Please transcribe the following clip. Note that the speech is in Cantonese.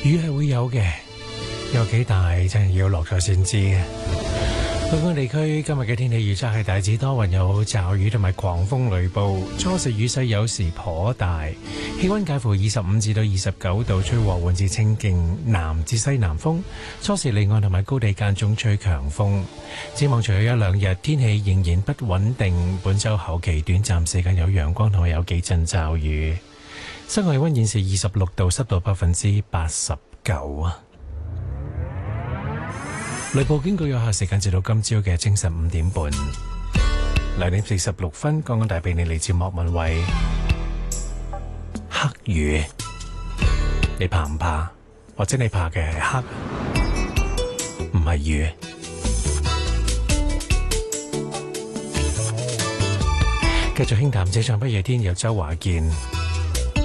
雨係會有嘅，有幾大真係要落咗先知嘅。本港地區今日嘅天氣預測係大致多雲，有驟雨同埋狂風雷暴，初時雨勢有時頗大，氣溫介乎25至到29度，吹和緩至清勁南至西南風，初時離岸同埋高地間中吹強風。展望隨後一兩日天氣仍然不穩定，本週後期短暫時間有陽光同埋有幾陣驟雨。室外氣溫現時26度，濕度89%啊。雷暴警告有效時間至到今朝嘅清晨5點半，2點46分。剛剛帶俾你嚟自莫文蔚黑雨，你怕唔怕？或者你怕嘅係黑，唔係雨。繼續輕談這場不夜天，由周華健。